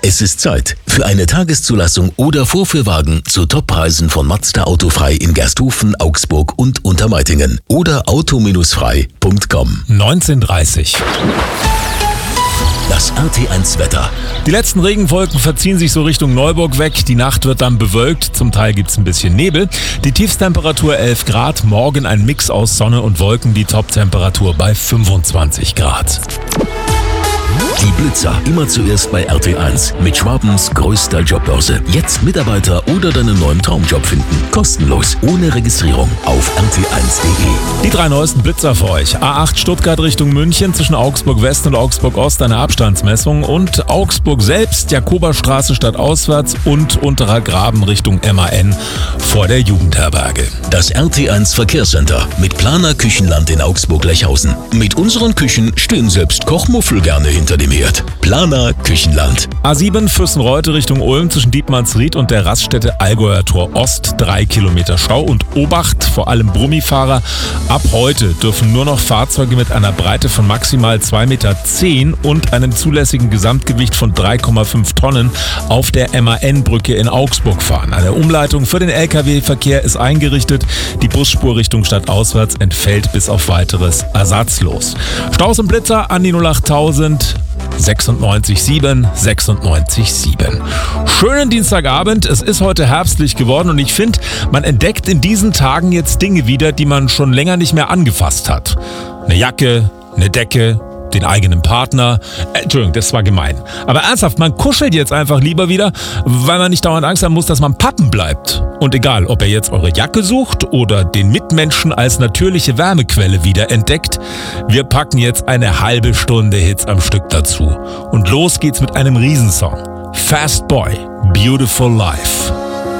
Es ist Zeit für eine Tageszulassung oder Vorführwagen zu Toppreisen von Mazda Autofrei in Gersthofen, Augsburg und Untermeitingen oder auto-frei.com. 19:30. Das RT1 Wetter. Die letzten Regenwolken verziehen sich so Richtung Neuburg weg. Die Nacht wird dann bewölkt. Zum Teil gibt es ein bisschen Nebel. Die Tiefstemperatur 11 Grad. Morgen ein Mix aus Sonne und Wolken. Die Toptemperatur bei 25 Grad. Die Blitzer. Immer zuerst bei RT1 mit Schwabens größter Jobbörse. Jetzt Mitarbeiter oder deinen neuen Traumjob finden. Kostenlos. Ohne Registrierung. Auf rt1.de. Die 3 neuesten Blitzer für euch. A8 Stuttgart Richtung München zwischen Augsburg West und Augsburg Ost eine Abstandsmessung und Augsburg selbst, Jakoberstraße stadtauswärts und Unterer Graben Richtung MAN vor der Jugendherberge. Das RT1 Verkehrscenter mit Planer Küchenland in Augsburg-Lechhausen. Mit unseren Küchen stehen selbst Kochmuffel gerne hinter dem Herd. Planer Küchenland. A7 Füssenreute Richtung Ulm zwischen Dietmannsried und der Raststätte Allgäuer Tor Ost 3 Kilometer Stau und Obacht, vor allem Brummifahrer. Ab heute dürfen nur noch Fahrzeuge mit einer Breite von maximal 2,10 Meter und einem zulässigen Gesamtgewicht von 3,5 Tonnen auf der MAN-Brücke in Augsburg fahren. Eine Umleitung für den Lkw-Verkehr ist eingerichtet. Die Busspur Richtung stadtauswärts entfällt bis auf weiteres ersatzlos. Staus und Blitzer an die 08000 96,7. Schönen Dienstagabend. Es ist heute herbstlich geworden und ich finde, man entdeckt in diesen Tagen jetzt Dinge wieder, die man schon länger nicht mehr angefasst hat. Eine Jacke, eine Decke, den eigenen Partner. Entschuldigung, das war gemein. Aber ernsthaft, man kuschelt jetzt einfach lieber wieder, weil man nicht dauernd Angst haben muss, dass man pappen bleibt. Und egal, ob ihr jetzt eure Jacke sucht oder den Mitmenschen als natürliche Wärmequelle wieder entdeckt, wir packen jetzt eine halbe Stunde Hits am Stück dazu. Und los geht's mit einem Riesensong. Fast Boy, Beautiful Life.